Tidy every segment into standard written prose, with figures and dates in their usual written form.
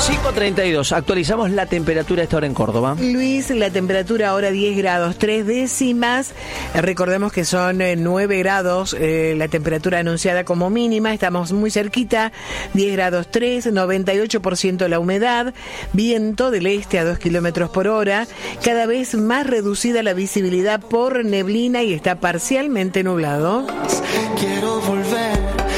5:32, actualizamos la temperatura a esta hora en Córdoba. Luis, la temperatura ahora 10 grados 3 décimas, recordemos que son 9 grados la temperatura anunciada como mínima, estamos muy cerquita, 10 grados 3, 98% la humedad, viento del este a 2 kilómetros por hora, cada vez más reducida la visibilidad por neblina y está parcialmente nublado. Quiero volver.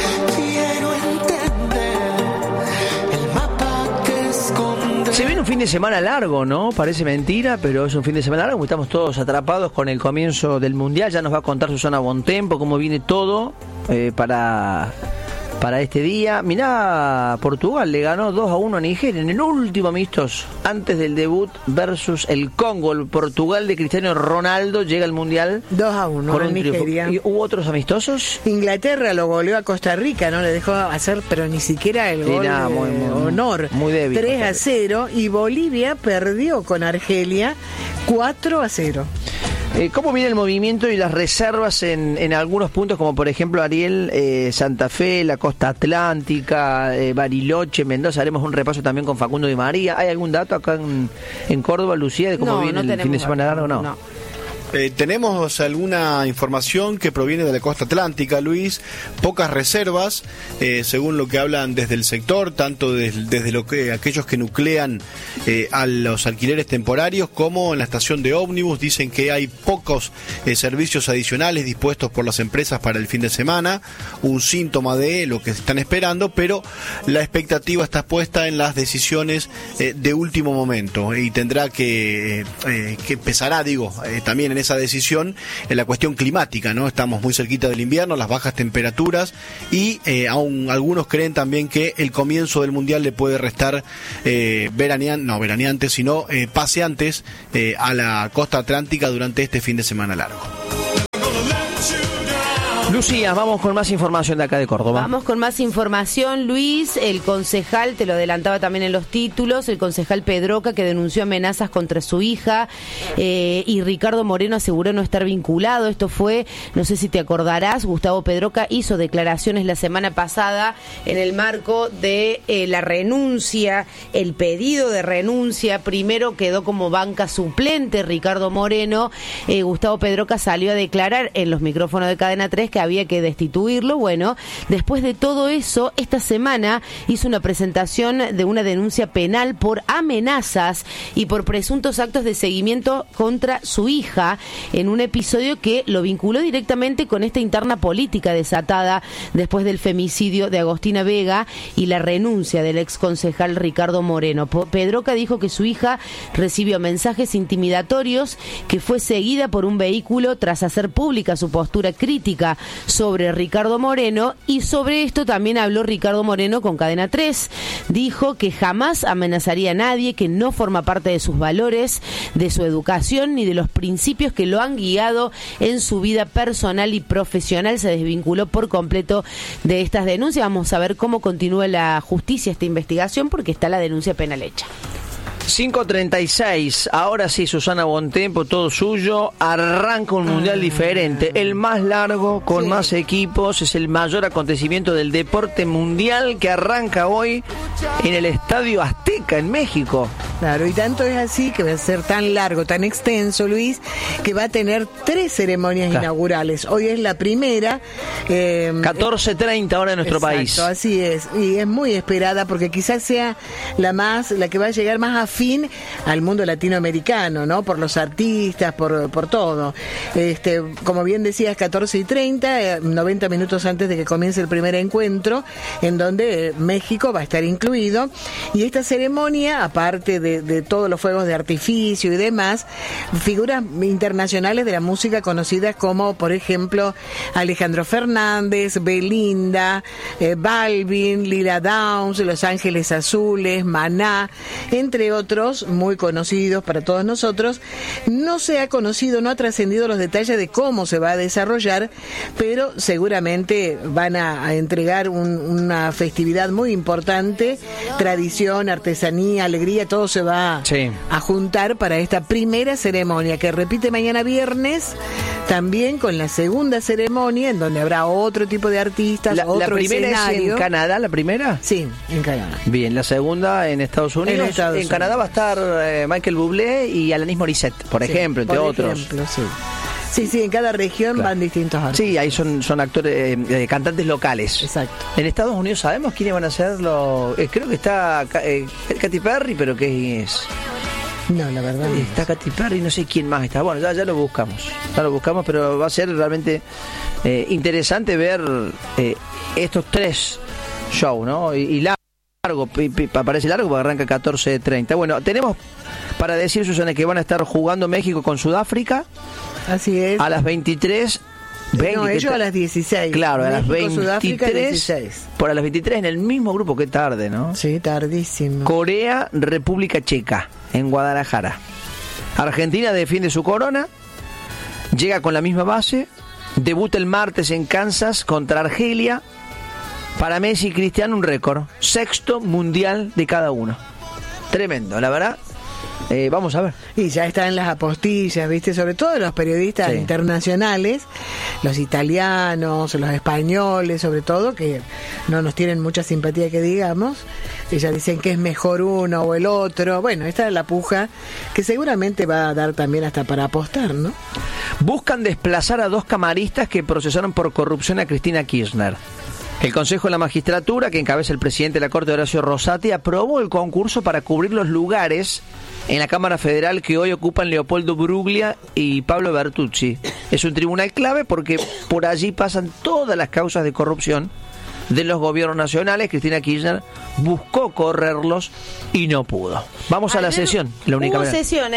Se viene un fin de semana largo, ¿no? Parece mentira, pero es un fin de semana largo. Estamos todos atrapados con el comienzo del Mundial. Ya nos va a contar Susana Bontempo cómo viene todo para este día. Mirá, Portugal le ganó 2-1 a Nigeria en el último amistoso, antes del debut versus el Congo. El Portugal de Cristiano Ronaldo llega al Mundial 2-1 con en un Nigeria. triunfo. ¿Y hubo otros amistosos? Inglaterra lo goleó a Costa Rica, no le dejó hacer, pero ni siquiera el gol de honor. Muy débil. 3-0, y Bolivia perdió con Argelia 4-0. ¿Cómo viene el movimiento y las reservas en algunos puntos, como por ejemplo, Ariel, Santa Fe, la costa atlántica, Bariloche, Mendoza? Haremos un repaso también con Facundo Di María. ¿Hay algún dato acá en Córdoba, Lucía, de cómo viene el fin de semana largo? No. Tenemos alguna información que proviene de la costa atlántica, Luis, pocas reservas, según lo que hablan desde el sector, tanto desde lo que aquellos que nuclean a los alquileres temporarios como en la estación de ómnibus. Dicen que hay pocos servicios adicionales dispuestos por las empresas para el fin de semana, un síntoma de lo que están esperando, pero la expectativa está puesta en las decisiones de último momento y tendrá que pesará, también en esa decisión en la cuestión climática, ¿no? Estamos muy cerquita del invierno, las bajas temperaturas y aún algunos creen también que el comienzo del Mundial le puede restar veraneantes, sino paseantes a la costa atlántica durante este fin de semana largo. Lucía, vamos con más información de acá de Córdoba. Vamos con más información, Luis. El concejal, te lo adelantaba también en los títulos, el concejal Pedroca, que denunció amenazas contra su hija, y Ricardo Moreno aseguró no estar vinculado. Esto fue, no sé si te acordarás, Gustavo Pedroca hizo declaraciones la semana pasada en el marco de la renuncia, el pedido de renuncia. Primero quedó como banca suplente Ricardo Moreno. Gustavo Pedroca salió a declarar en los micrófonos de Cadena 3 que había que destituirlo. Bueno, después de todo eso, esta semana hizo una presentación de una denuncia penal por amenazas y por presuntos actos de seguimiento contra su hija, en un episodio que lo vinculó directamente con esta interna política desatada después del femicidio de Agostina Vega y la renuncia del ex concejal Ricardo Moreno. Pedroca dijo que su hija recibió mensajes intimidatorios, que fue seguida por un vehículo tras hacer pública su postura crítica sobre Ricardo Moreno, y sobre esto también habló Ricardo Moreno con Cadena 3. Dijo que jamás amenazaría a nadie, que no forma parte de sus valores, de su educación ni de los principios que lo han guiado en su vida personal y profesional. Se desvinculó por completo de estas denuncias. Vamos a ver cómo continúa la justicia esta investigación, porque está la denuncia penal hecha. 5:36, ahora sí, Susana Bontempo, todo suyo. Arranca un mundial diferente, el más largo, con más equipos. Es el mayor acontecimiento del deporte mundial, que arranca hoy en el Estadio Azteca en México. Claro, y tanto es así que va a ser tan largo, tan extenso, Luis, que va a tener 3 ceremonias inaugurales. Hoy es la primera. 14:30 ahora en nuestro país. Así es, y es muy esperada porque quizás sea la que va a llegar más afín al mundo latinoamericano, ¿no? Por los artistas, por todo. Como bien decías, 14:30, 90 minutos antes de que comience el primer encuentro, en donde México va a estar incluido. Y esta ceremonia, aparte de todos los fuegos de artificio y demás, figuras internacionales de la música conocidas como, por ejemplo, Alejandro Fernández, Belinda, Balvin, Lila Downs, Los Ángeles Azules, Maná, entre otros muy conocidos para todos nosotros. No se ha conocido, no ha trascendido los detalles de cómo se va a desarrollar, pero seguramente van a entregar una festividad muy importante tradición, artesanía, alegría, todo se va a juntar para esta primera ceremonia que repite mañana viernes, también con la segunda ceremonia en donde habrá otro tipo de artistas, otro ¿La primera escenario. es en Canadá, la primera? Sí, en Canadá. Bien, la segunda en Estados Unidos. En Canadá va a estar Michael Bublé y Alanis Morissette, por ejemplo, entre otros. Sí, en cada región van distintos artistas. Sí, ahí son actores, cantantes locales. Exacto. En Estados Unidos sabemos quiénes van a ser los... creo que está Katy Perry, pero ¿qué es? No, la verdad. Está Katy Perry, no sé quién más está. Bueno, ya lo buscamos. Pero va a ser realmente interesante ver estos 3 shows, ¿no? Y largo, parece largo porque arranca 14:30. Bueno, tenemos para decir, Susana, que van a estar jugando México con Sudáfrica. Así es. A las 23. No, ellos a las 16. Claro, México, a las 23. Sudáfrica, 16. Por a las 23 en el mismo grupo, qué tarde, ¿no? Sí, tardísimo. Corea, República Checa, en Guadalajara. Argentina defiende su corona, llega con la misma base, debuta el martes en Kansas contra Argelia. Para Messi y Cristiano un récord, 6º mundial de cada uno. Tremendo, la verdad. Vamos a ver. Y ya están las apostillas, ¿viste? Sobre todo los periodistas internacionales, los italianos, los españoles, sobre todo, que no nos tienen mucha simpatía que digamos. Ellas dicen que es mejor uno o el otro. Bueno, esta es la puja que seguramente va a dar también hasta para apostar, ¿no? Buscan desplazar a 2 camaristas que procesaron por corrupción a Cristina Kirchner. El Consejo de la Magistratura, que encabeza el presidente de la Corte, Horacio Rosati, aprobó el concurso para cubrir los lugares en la Cámara Federal que hoy ocupan Leopoldo Bruglia y Pablo Bertucci. Es un tribunal clave porque por allí pasan todas las causas de corrupción de los gobiernos nacionales. Cristina Kirchner buscó correrlos y no pudo. Vamos a la sesión. Hubo sesión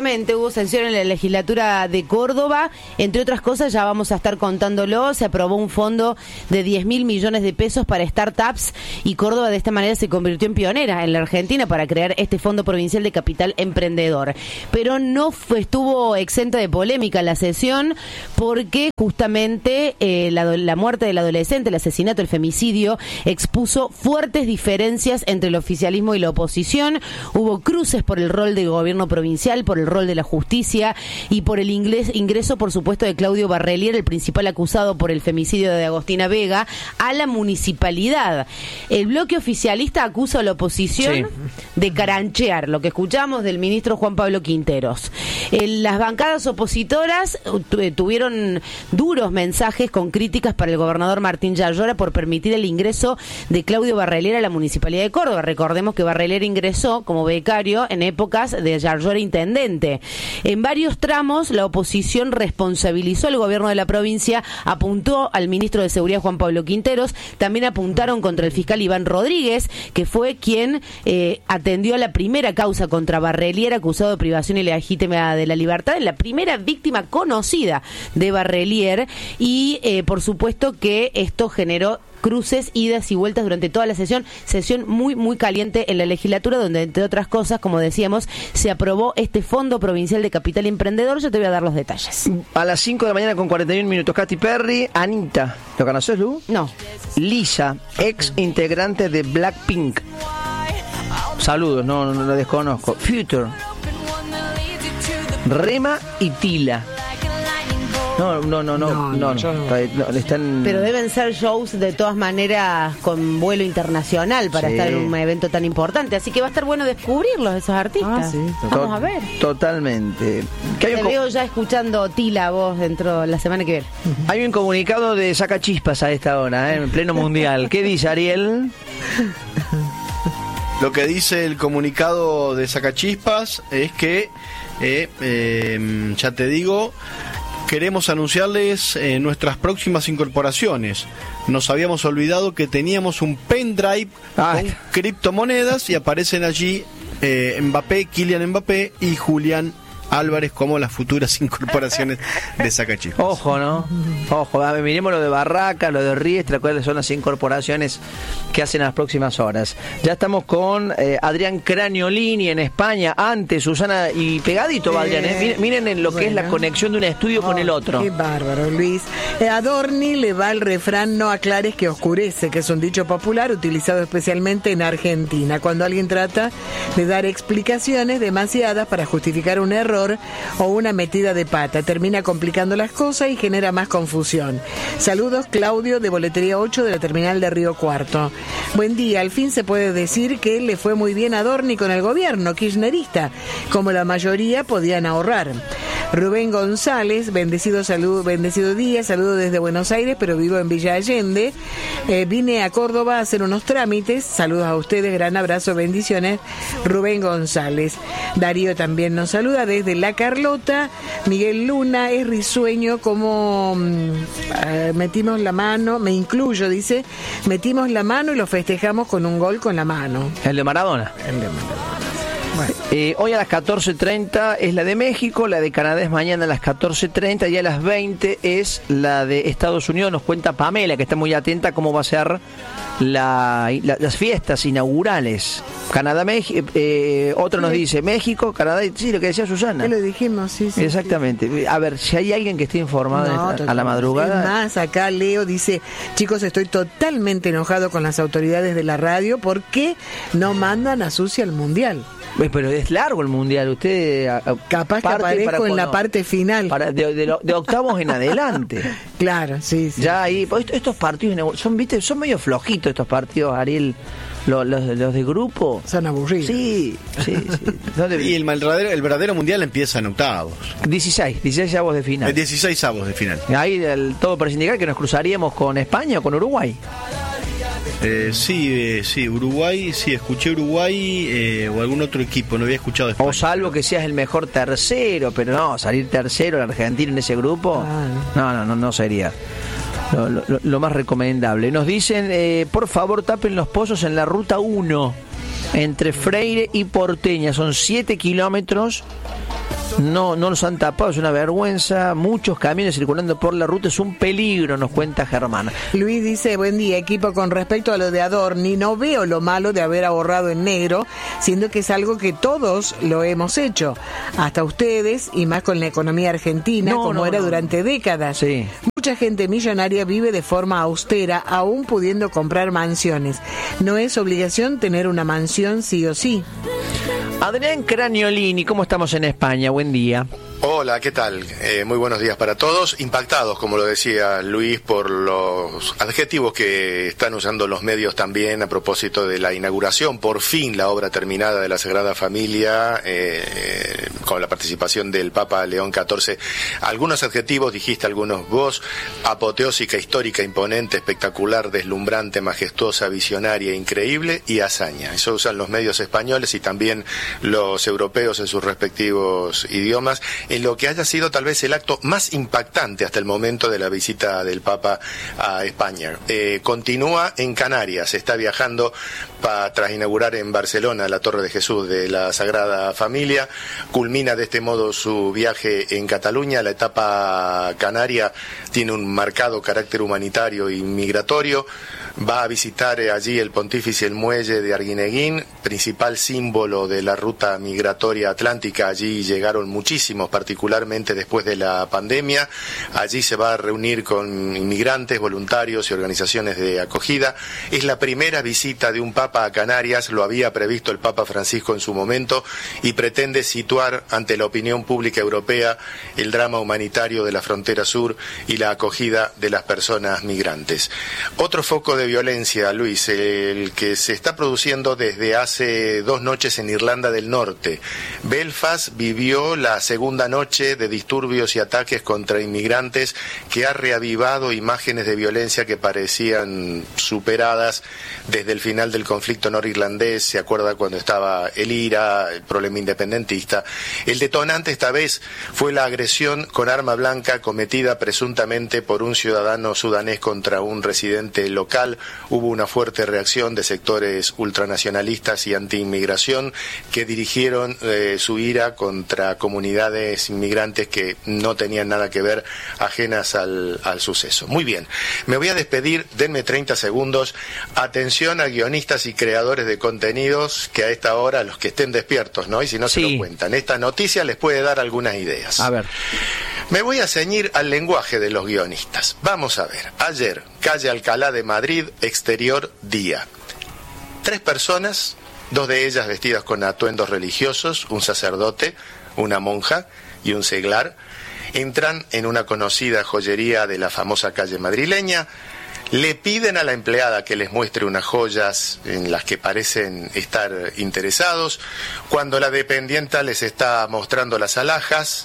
en la legislatura de Córdoba. Entre otras cosas, ya vamos a estar contándolo. Se aprobó un fondo de 10.000 millones de pesos para startups y Córdoba de esta manera se convirtió en pionera en la Argentina para crear este Fondo Provincial de Capital Emprendedor. Pero no estuvo exenta de polémica la sesión porque justamente la muerte del adolescente, el asesinato, el femicidio, expuso fuertes diferencias entre el oficialismo y la oposición. Hubo cruces por el rol del gobierno provincial, por el rol de la justicia y por el ingreso, por supuesto, de Claudio Barrelier, el principal acusado por el femicidio de Agostina Vega, a la municipalidad. El bloque oficialista acusa a la oposición de caranchear, lo que escuchamos del ministro Juan Pablo Quinteros. Las bancadas opositoras tuvieron duros mensajes con críticas para el gobernador Martín Yarlora por permitir el ingreso de Claudio Barrelier a la municipalidad de Córdoba. Recordemos que Barrelier ingresó como becario en épocas de Yarlora intendente. En varios tramos la oposición responsabilizó al gobierno de la provincia, apuntó al ministro de Seguridad Juan Pablo Quinteros, también apuntaron contra el fiscal Iván Rodríguez, que fue quien atendió a la primera causa contra Barrelier, acusado de privación ilegítima de la libertad, la primera víctima conocida de Barrelier, y por supuesto que esto generó cruces, idas y vueltas durante toda la sesión muy, muy caliente en la legislatura, donde, entre otras cosas, como decíamos, se aprobó este Fondo Provincial de Capital Emprendedor. Yo te voy a dar los detalles. A las 5 de la mañana con 41 minutos, Katy Perry, Anita, ¿lo conoces, Lu? No. Lisa, ex integrante de Blackpink. Saludos, no lo desconozco. Future, Rema y Tila. No. Están... Pero deben ser shows de todas maneras con vuelo internacional para estar en un evento tan importante. Así que va a estar bueno descubrirlos, esos artistas. Vamos a ver. Totalmente. Te veo ya escuchando Tila vos dentro de la semana que viene. Hay un comunicado de Sacachispas a esta hora, en pleno mundial. ¿Qué dice, Ariel? Lo que dice el comunicado de Sacachispas es que, ya te digo, queremos anunciarles nuestras próximas incorporaciones. Nos habíamos olvidado que teníamos un pendrive con criptomonedas y aparecen allí Mbappé, Kylian Mbappé y Julián Álvarez como las futuras incorporaciones de Sacachispas. Ojo, ¿no? Ojo, a ver, miremos lo de Barraca, lo de Riestra, cuáles son las incorporaciones que hacen en las próximas horas. Ya estamos con Adrián Craniolini en España, antes Susana, y pegadito va Adrián, miren en lo que es la conexión de un estudio con el otro. Qué bárbaro, Luis. A Dorni le va el refrán "no aclares que oscurece", que es un dicho popular utilizado especialmente en Argentina, cuando alguien trata de dar explicaciones demasiadas para justificar un error o una metida de pata. Termina complicando las cosas y genera más confusión. Saludos, Claudio, de Boletería 8 de la terminal de Río Cuarto. Buen día, al fin se puede decir que le fue muy bien a Dorni con el gobierno kirchnerista, como la mayoría podían ahorrar. Rubén González, bendecido día, saludo desde Buenos Aires, pero vivo en Villa Allende. Vine a Córdoba a hacer unos trámites. Saludos a ustedes, gran abrazo, bendiciones. Rubén González. Darío también nos saluda desde La Carlota. Miguel Luna, es risueño como metimos la mano, me incluyo, dice, metimos la mano y lo festejamos con un gol con la mano. El de Maradona. Bueno. Hoy a las 14:30 es la de México, la de Canadá es mañana a las 14:30 y a las 20 es la de Estados Unidos. Nos cuenta Pamela, que está muy atenta a cómo va a ser las fiestas inaugurales. Canadá, México, otro nos dice México, Canadá, sí, lo que decía Susana. Lo dijimos, sí. Exactamente. Sí. A ver, si hay alguien que esté informado a la madrugada. Es más, acá Leo dice, chicos, estoy totalmente enojado con las autoridades de la radio porque no mandan a Susi al Mundial. Pero es largo el Mundial, usted capaz que aparezco en la parte final. De octavos en adelante. Claro, sí. Ya ahí, estos partidos son medio flojitos estos partidos, Ariel. Los de grupo son aburridos. Sí. Y el verdadero mundial empieza en octavos. 16 avos de final. 16 avos de final. Ahí todo para indicar que nos cruzaríamos con España o con Uruguay. Sí, Uruguay, sí, escuché Uruguay o algún otro equipo, no había escuchado España. O salvo que seas el mejor tercero, pero no, salir tercero la Argentina en ese grupo, no sería lo más recomendable. Nos dicen, por favor tapen los pozos en la ruta 1, entre Freire y Porteña, son 7 kilómetros. No los han tapado, es una vergüenza. Muchos camiones circulando por la ruta, es un peligro, nos cuenta Germán. Luis dice, buen día equipo, con respecto a lo de Adorni, no veo lo malo de haber ahorrado en negro, siendo que es algo que todos lo hemos hecho, hasta ustedes, y más con la economía argentina, durante décadas. Sí. Mucha gente millonaria vive de forma austera, aún pudiendo comprar mansiones. No es obligación tener una mansión sí o sí. Adrián Craniolini, ¿cómo estamos en España? Buen día. Hola, ¿qué tal? Muy buenos días para todos. Impactados, como lo decía Luis, por los adjetivos que están usando los medios también a propósito de la inauguración, por fin la obra terminada de la Sagrada Familia, con la participación del Papa León XIV. Algunos adjetivos, dijiste algunos vos: apoteósica, histórica, imponente, espectacular, deslumbrante, majestuosa, visionaria, increíble y hazaña. Eso usan los medios españoles y también los europeos en sus respectivos idiomas, en lo que haya sido tal vez el acto más impactante hasta el momento de la visita del Papa a España. Continúa en Canarias, está viajando tras inaugurar en Barcelona la Torre de Jesús de la Sagrada Familia, culmina de este modo su viaje en Cataluña. La etapa canaria tiene un marcado carácter humanitario y migratorio. Va a visitar allí el Pontífice el muelle de Arguineguín, principal símbolo de la ruta migratoria atlántica. Allí llegaron muchísimos, particularmente después de la pandemia. Allí se va a reunir con inmigrantes, voluntarios y organizaciones de acogida. Es la primera visita de un Papa a Canarias, lo había previsto el Papa Francisco en su momento, y pretende situar ante la opinión pública europea el drama humanitario de la frontera sur y la acogida de las personas migrantes. Otro foco de violencia, Luis, el que se está produciendo desde hace 2 noches en Irlanda del Norte. Belfast vivió la segunda noche de disturbios y ataques contra inmigrantes que ha reavivado imágenes de violencia que parecían superadas desde el final del conflicto norirlandés. Se acuerda cuando estaba el IRA, el problema independentista. El detonante esta vez fue la agresión con arma blanca cometida presuntamente por un ciudadano sudanés contra un residente local. Hubo una fuerte reacción de sectores ultranacionalistas y antiinmigración que dirigieron su ira contra comunidades inmigrantes que no tenían nada que ver, ajenas al suceso. Muy bien, me voy a despedir, denme 30 segundos. Atención a guionistas y creadores de contenidos que a esta hora, los que estén despiertos, ¿no? Y si no se lo cuentan, esta noticia les puede dar algunas ideas. A ver. Me voy a ceñir al lenguaje de los guionistas. Vamos a ver. Ayer, calle Alcalá de Madrid, exterior, día. 3 personas, 2 de ellas vestidas con atuendos religiosos, un sacerdote, una monja y un seglar, entran en una conocida joyería de la famosa calle madrileña. Le piden a la empleada que les muestre unas joyas en las que parecen estar interesados. Cuando la dependienta les está mostrando las alhajas,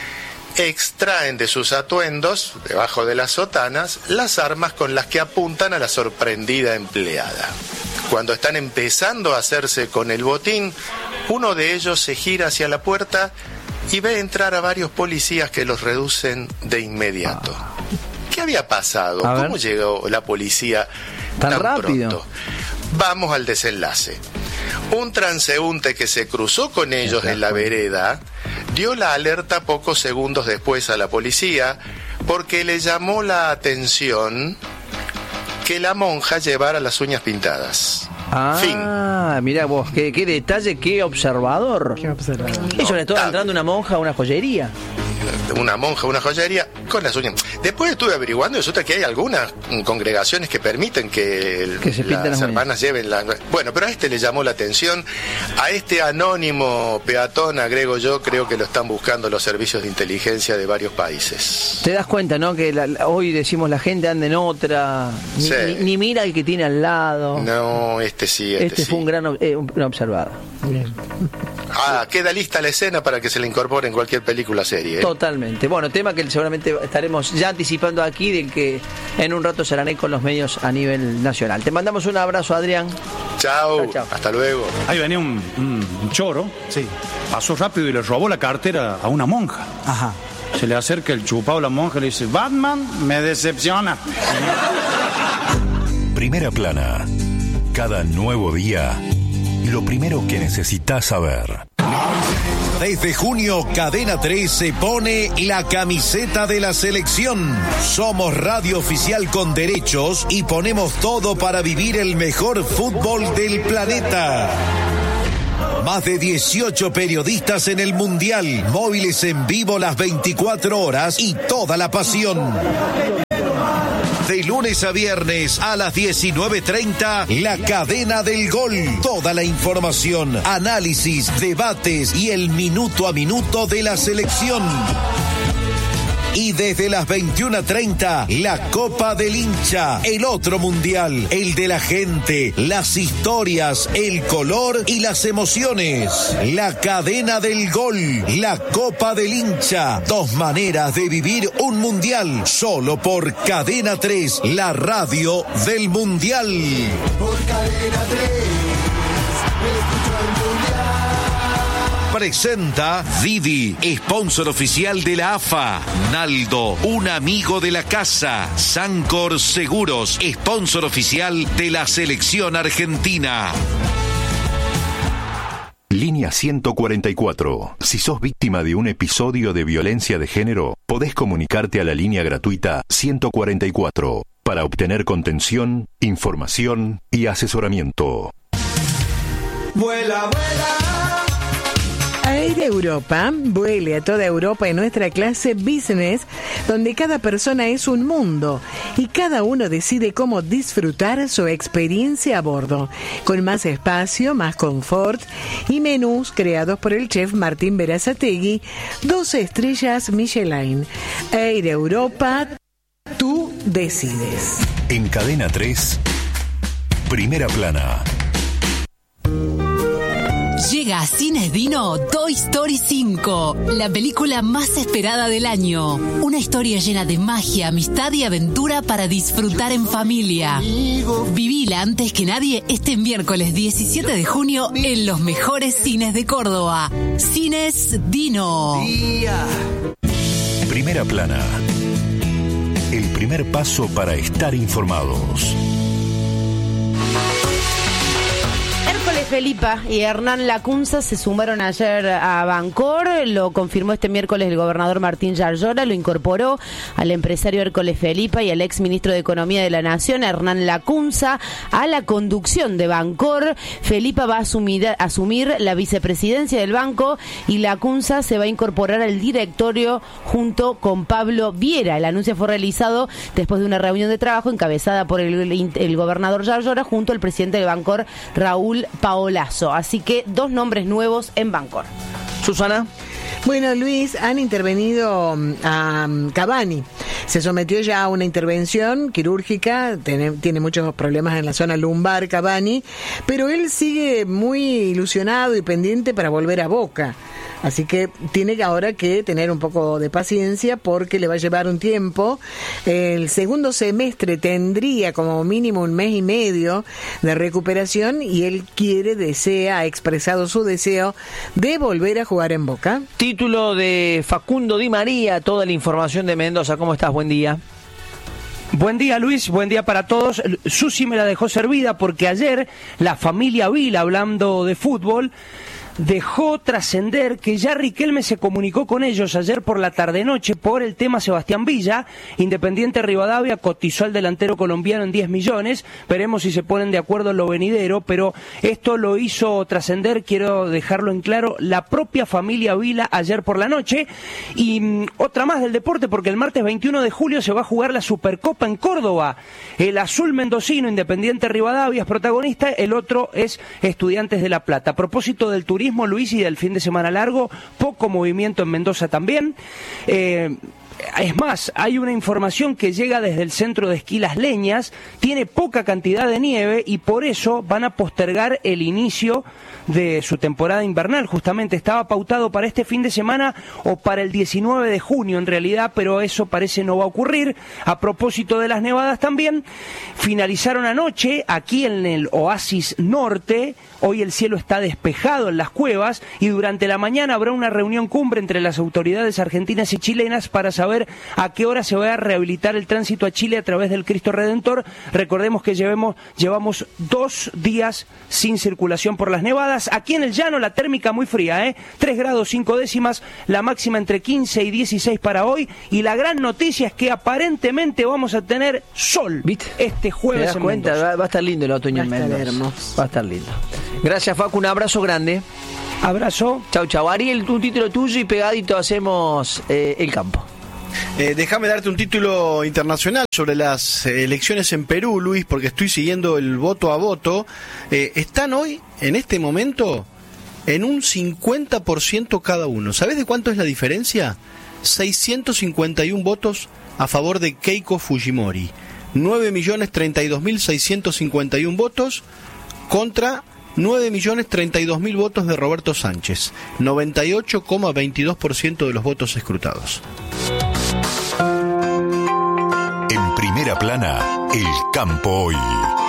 extraen de sus atuendos, debajo de las sotanas, las armas con las que apuntan a la sorprendida empleada. Cuando están empezando a hacerse con el botín, uno de ellos se gira hacia la puerta y ve entrar a varios policías que los reducen de inmediato. ¿Qué había pasado? ¿Cómo llegó la policía tan rápido? Pronto? Vamos al desenlace. Un transeúnte que se cruzó con ellos en la vereda dio la alerta pocos segundos después a la policía porque le llamó la atención que la monja llevara las uñas pintadas. Fin. Mirá vos, qué detalle, qué observador. Eso le estaba entrando una monja a una joyería. Una monja, una joyería con las uñas. Después estuve averiguando y resulta que hay algunas congregaciones que permiten que las hermanas lleven la... Bueno, pero a este le llamó la atención. A este anónimo peatón, agrego yo, creo que lo están buscando los servicios de inteligencia de varios países. Te das cuenta, ¿no? Que hoy decimos la gente anda en otra, ni mira el que tiene al lado. No, este sí. Fue un gran observado. Bien. Queda lista la escena para que se le incorpore en cualquier película o serie. Totalmente. Bueno, tema que seguramente estaremos ya anticipando aquí, del que en un rato serán con los medios a nivel nacional. Te mandamos un abrazo, Adrián. Chao. Hasta luego. Ahí venía un choro. Sí. Pasó rápido y le robó la cartera a una monja. Ajá. Se le acerca el chupado a la monja y le dice: Batman, me decepciona. Primera Plana. Cada nuevo día, lo primero que necesitas saber. Desde junio, Cadena 3 se pone la camiseta de la selección. Somos radio oficial con derechos y ponemos todo para vivir el mejor fútbol del planeta. Más de 18 periodistas en el Mundial, móviles en vivo las 24 horas y toda la pasión. De lunes a viernes a las 19:30, La Cadena del Gol. Toda la información, análisis, debates y el minuto a minuto de la selección. Y desde las 21:30, la Copa del Hincha, el otro mundial, el de la gente, las historias, el color y las emociones. La Cadena del Gol, la Copa del Hincha, 2 maneras de vivir un mundial, solo por Cadena 3, la radio del mundial. Por Cadena 3, escucho el mundial. Presenta Didi, sponsor oficial de la AFA. Naldo, un amigo de la casa. Sancor Seguros, sponsor oficial de la selección argentina. Línea 144. Si sos víctima de un episodio de violencia de género, podés comunicarte a la línea gratuita 144 para obtener contención, información y asesoramiento. Vuela, vuela. Air Europa, vuele a toda Europa en nuestra clase Business, donde cada persona es un mundo y cada uno decide cómo disfrutar su experiencia a bordo, con más espacio, más confort y menús creados por el chef Martín Berazategui, 12 estrellas Michelin. Air Europa, tú decides. En Cadena 3, Primera Plana. Llega a Cines Dino Toy Story 5, la película más esperada del año. Una historia llena de magia, amistad y aventura para disfrutar en familia. Vivila antes que nadie este miércoles 17 de junio en los mejores cines de Córdoba. Cines Dino. Primera Plana. El primer paso para estar informados. Hércules Felipa y Hernán Lacunza se sumaron ayer a Bancor, lo confirmó este miércoles el gobernador Martín Yarlora, lo incorporó al empresario Hércules Felipa y al ex ministro de Economía de la Nación, Hernán Lacunza, a la conducción de Bancor. Felipa va a asumir la vicepresidencia del banco y Lacunza se va a incorporar al directorio junto con Pablo Viera. El anuncio fue realizado después de una reunión de trabajo encabezada por el gobernador Yarlora junto al presidente de Bancor, Raúl Paolazo. Así que 2 nombres nuevos en Bancor. Susana. Bueno, Luis, han intervenido a Cavani. Se sometió ya a una intervención quirúrgica, tiene muchos problemas en la zona lumbar Cavani, pero él sigue muy ilusionado y pendiente para volver a Boca. Así que tiene ahora que tener un poco de paciencia porque le va a llevar un tiempo. El segundo semestre tendría como mínimo 1 mes y medio de recuperación y él ha expresado su deseo de volver a jugar en Boca. Título de Facundo Di María, toda la información de Mendoza. ¿Cómo estás? Buen día. Buen día, Luis, buen día para todos. Susi me la dejó servida porque ayer la familia Vila, hablando de fútbol, dejó trascender que ya Riquelme se comunicó con ellos ayer por la tarde-noche por el tema Sebastián Villa. Independiente Rivadavia cotizó al delantero colombiano en 10 millones. Veremos si se ponen de acuerdo en lo venidero, pero esto lo hizo trascender, quiero dejarlo en claro, la propia familia Vila ayer por la noche. Y otra más del deporte, porque el martes 21 de julio se va a jugar la Supercopa en Córdoba. El azul mendocino, Independiente Rivadavia, es protagonista, el otro es Estudiantes de La Plata. A propósito del turismo, Luis, y del fin de semana largo, poco movimiento en Mendoza también. Es más, hay una información que llega desde el centro de esquí Las Leñas, tiene poca cantidad de nieve y por eso van a postergar el inicio de su temporada invernal. Justamente estaba pautado para este fin de semana o para el 19 de junio en realidad, pero eso parece no va a ocurrir. A propósito de las nevadas también, finalizaron anoche aquí en el Oasis Norte. Hoy el cielo está despejado en las cuevas y durante la mañana habrá una reunión cumbre entre las autoridades argentinas y chilenas para saber a qué hora se va a rehabilitar el tránsito a Chile a través del Cristo Redentor. Recordemos que llevamos 2 días sin circulación por las nevadas. Aquí en el llano la térmica muy fría, 3 grados 5 décimas, la máxima entre 15 y 16 para hoy. Y la gran noticia es que aparentemente vamos a tener sol. ¿Viste? Este jueves. ¿Te das cuenta? Va a estar lindo el otoño en Mendoza. Va a estar lindo. Gracias, Facu, un abrazo grande. Abrazo. Chau, chau. Ariel, un título tuyo y pegadito hacemos el campo. Déjame darte un título internacional sobre las elecciones en Perú, Luis, porque estoy siguiendo el voto a voto. Están hoy, en este momento, en un 50% cada uno. ¿Sabes de cuánto es la diferencia? 651 votos a favor de Keiko Fujimori. 9.032.651 votos contra 9.032.000 votos de Roberto Sánchez. 98,22% de los votos escrutados. En Primera Plana, el campo hoy.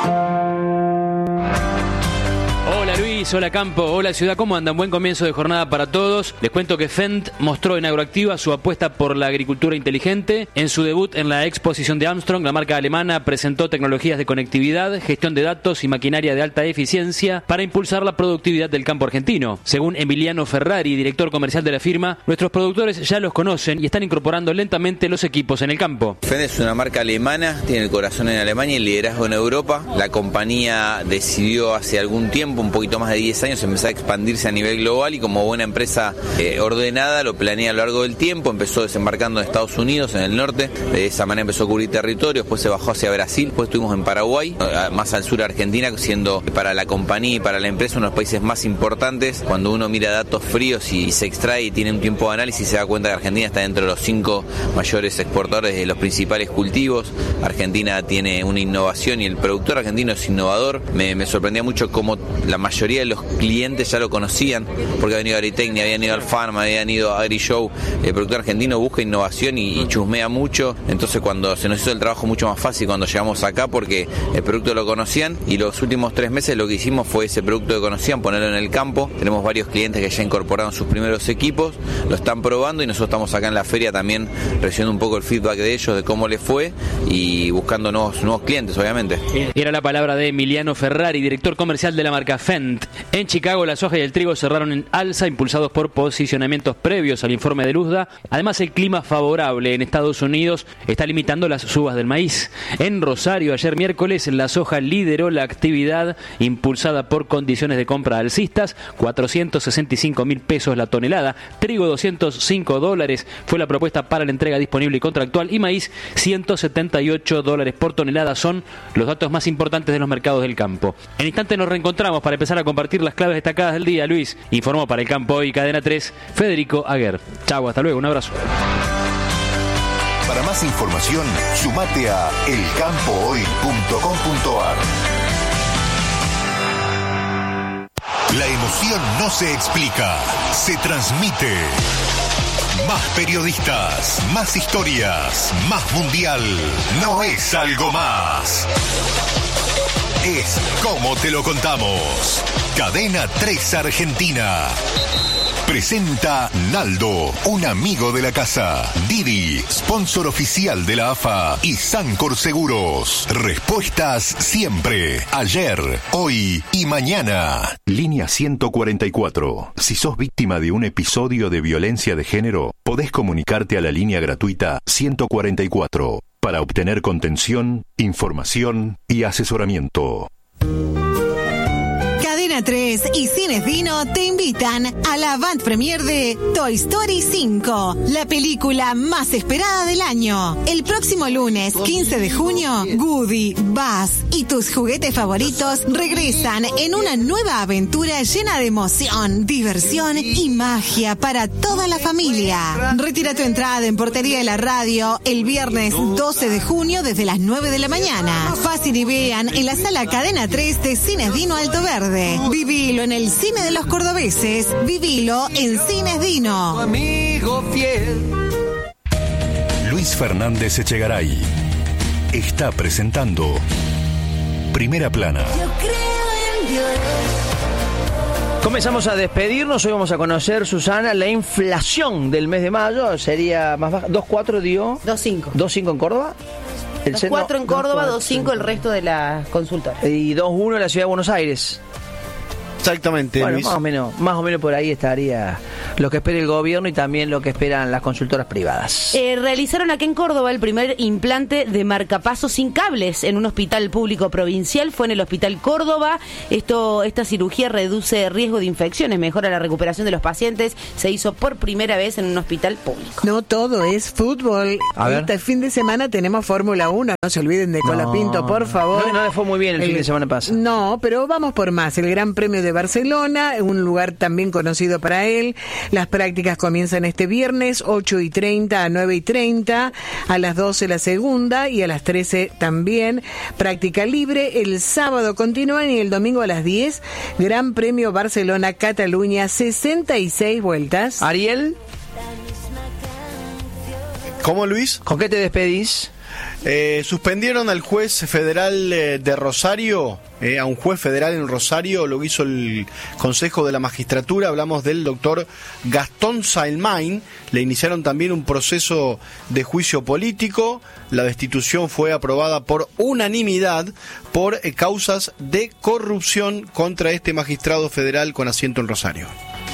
Hola Luis, hola campo, hola ciudad, ¿cómo andan? Buen comienzo de jornada para todos. Les cuento que Fendt mostró en Agroactiva su apuesta por la agricultura inteligente. En su debut en la exposición de Armstrong, la marca alemana presentó tecnologías de conectividad, gestión de datos y maquinaria de alta eficiencia para impulsar la productividad del campo argentino. Según Emiliano Ferrari, director comercial de la firma, nuestros productores ya los conocen y están incorporando lentamente los equipos en el campo. Fendt es una marca alemana, tiene el corazón en Alemania y el liderazgo en Europa. La compañía decidió hace algún tiempo, un poquito más de 10 años, empezar a expandirse a nivel global y como buena empresa ordenada lo planea a lo largo del tiempo. Empezó desembarcando en Estados Unidos, en el norte, de esa manera empezó a cubrir territorio, después se bajó hacia Brasil, después estuvimos en Paraguay, más al sur Argentina, siendo para la compañía y para la empresa uno de los países más importantes. Cuando uno mira datos fríos y se extrae y tiene un tiempo de análisis, se da cuenta que Argentina está dentro de los 5 mayores exportadores de los principales cultivos. Argentina tiene una innovación y el productor argentino es innovador. Me sorprendía mucho cómo la mayoría mayoría de los clientes ya lo conocían, porque habían ido a Agritecnia, habían ido al Pharma, habían ido a AgriShow. El productor argentino busca innovación y chusmea mucho, entonces cuando se nos hizo el trabajo mucho más fácil cuando llegamos acá, porque el producto lo conocían, y los últimos 3 meses lo que hicimos fue ese producto que conocían, ponerlo en el campo. Tenemos varios clientes que ya incorporaron sus primeros equipos, lo están probando, y nosotros estamos acá en la feria también recibiendo un poco el feedback de ellos, de cómo les fue, y buscando nuevos clientes, obviamente. Era la palabra de Emiliano Ferrari, director comercial de la marca Fendt. En Chicago, la soja y el trigo cerraron en alza, impulsados por posicionamientos previos al informe del USDA. Además, el clima favorable en Estados Unidos está limitando las subas del maíz. En Rosario, ayer miércoles, la soja lideró la actividad impulsada por condiciones de compra alcistas, 465.000 pesos la tonelada, trigo $205 fue la propuesta para la entrega disponible y contractual, y maíz $178 por tonelada. Son los datos más importantes de los mercados del campo. En instante nos reencontramos para empezar a compartir las claves destacadas del día. Luis, informó para El Campo Hoy, Cadena 3, Federico Aguer. Chau, hasta luego, un abrazo. Para más información, sumate a elcampohoy.com.ar. La emoción no se explica, se transmite. Más periodistas, más historias, más mundial. No es algo más. Es como te lo contamos. Cadena 3 Argentina. Presenta Naldo, un amigo de la casa. Didi, sponsor oficial de la AFA. Y Sancor Seguros. Respuestas siempre. Ayer, hoy y mañana. Línea 144. Si sos víctima de un episodio de violencia de género, podés comunicarte a la línea gratuita 144 para obtener contención, información y asesoramiento. Cadena 3 y Cines Dino te invitan a la avant premiere de Toy Story 5, la película más esperada del año. El próximo lunes, 15 de junio, Woody, Buzz y tus juguetes favoritos regresan en una nueva aventura llena de emoción, diversión y magia para toda la familia. Retira tu entrada en Portería de la Radio el viernes 12 de junio desde las 9 de la mañana. Fácil y vean en la sala Cadena 3 de Cines Dino Alto Verde. Vivilo en el cine de los cordobeses. Vivilo en Cines Dino. Amigo fiel. Luis Fernández Echegaray está presentando Primera Plana. Comenzamos a despedirnos. Hoy vamos a conocer, Susana, la inflación del mes de mayo. Sería más baja. 2.4 dio. 2.5. 2.5 en Córdoba. 2.4 en Córdoba, 2.5 el resto de las consultoras. Y 2.1 en la ciudad de Buenos Aires. Exactamente, bueno, Luis. Más o menos por ahí estaría lo que espera el gobierno y también lo que esperan las consultoras privadas. Realizaron aquí en Córdoba el primer implante de marcapasos sin cables en un hospital público provincial. Fue en el Hospital Córdoba. Esta cirugía reduce riesgo de infecciones, mejora la recuperación de los pacientes. Se hizo por primera vez en un hospital público. No todo es fútbol. Este fin de semana tenemos Fórmula 1. No se olviden de Colapinto, por favor. No le fue muy bien el fin de semana pasado. No, pero vamos por más. El Gran Premio de Barcelona, un lugar también conocido para él. Las prácticas comienzan este viernes, 8:30 a 9:30, a las 12 la segunda y a las 13 también. Práctica libre, el sábado continúan y el domingo a las 10, Gran Premio Barcelona-Cataluña, 66 vueltas. Ariel. ¿Cómo, Luis? ¿Con qué te despedís? Suspendieron al juez federal de Rosario, a un juez federal en Rosario, lo hizo el Consejo de la Magistratura. Hablamos del doctor Gastón Sailmain. Le iniciaron también un proceso de juicio político. La destitución fue aprobada por unanimidad por causas de corrupción contra este magistrado federal con asiento en Rosario.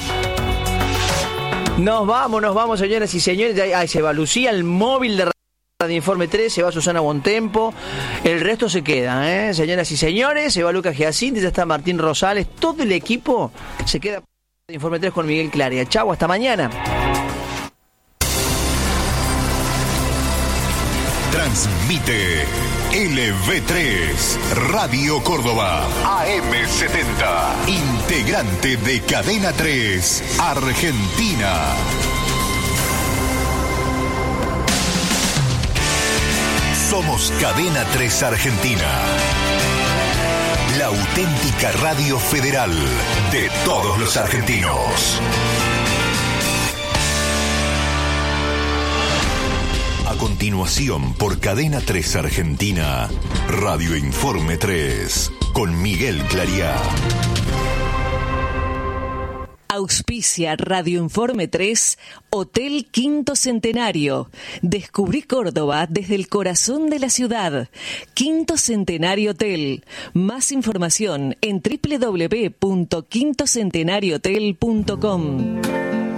Nos vamos, señoras y señores. Ahí se va Lucía, el móvil de Informe 3, se va Susana Bontempo, el resto se queda, señoras y señores, se va Lucas Giacinti, ya está Martín Rosales, todo el equipo se queda de Informe 3 con Miguel Claria. Chau, hasta mañana. Transmite LV3 Radio Córdoba AM70, integrante de Cadena 3 Argentina. Somos Cadena 3 Argentina. La auténtica radio federal de todos los argentinos. A continuación, por Cadena 3 Argentina, Radio Informe 3, con Miguel Clariá. Auspicia Radio Informe 3, Hotel Quinto Centenario. Descubrí Córdoba desde el corazón de la ciudad. Quinto Centenario Hotel. Más información en www.quintocentenariohotel.com.